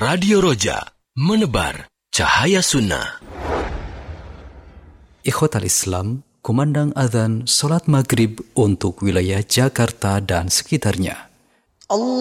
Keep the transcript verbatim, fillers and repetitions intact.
Radio Roja, menebar cahaya sunnah. Ikhwatal Islam, kumandang adzan salat maghrib untuk wilayah Jakarta dan sekitarnya. Allah